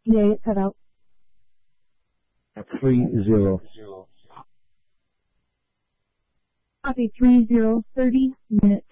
ETA, it cut out. 30. Copy 30, 30 minutes.